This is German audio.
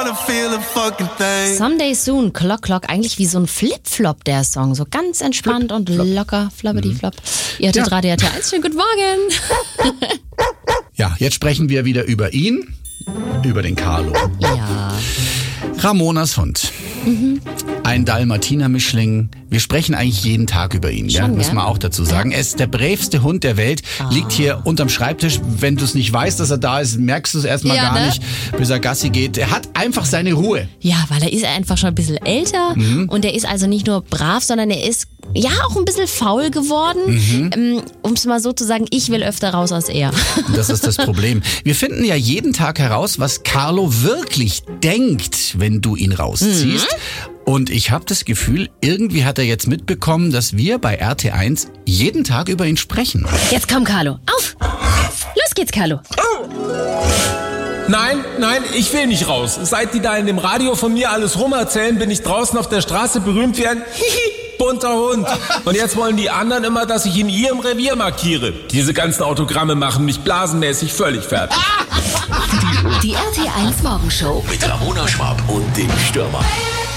Someday Soon, Clock Clock, eigentlich wie so ein Flip-Flop der Song, so ganz entspannt und locker, flabbidi-flop. Ihr hattet Radio RT1, schönen guten Morgen. Ja, jetzt sprechen wir wieder über ihn, über den Carlo. Ja. Ramonas Hund. Ein Dalmatiner-Mischling. Wir sprechen eigentlich jeden Tag über ihn, Schon, müssen wir auch dazu sagen. Er ist der braveste Hund der Welt, liegt hier unterm Schreibtisch. Wenn du es nicht weißt, dass er da ist, merkst du es erstmal gar nicht, bis er Gassi geht. Er hat einfach seine Ruhe. Ja, weil er ist einfach schon ein bisschen älter und er ist also nicht nur brav, sondern er ist ja auch ein bisschen faul geworden. Um es mal so zu sagen, ich will öfter raus als er. Das ist das Problem. Wir finden ja jeden Tag heraus, was Carlo wirklich denkt, wenn du ihn rausziehst. Und ich habe das Gefühl, irgendwie hat er jetzt mitbekommen, dass wir bei RT1 jeden Tag über ihn sprechen. Jetzt komm, Carlo, auf! Los geht's, Carlo. Nein, ich will nicht raus. Seit die da in dem Radio von mir alles rumerzählen, bin ich draußen auf der Straße berühmt wie ein bunter Hund. Und jetzt wollen die anderen immer, dass ich in ihrem Revier markiere. Diese ganzen Autogramme machen mich blasenmäßig völlig fertig. Die RT1 Morgenshow mit Ramona Schwab und dem Stürmer.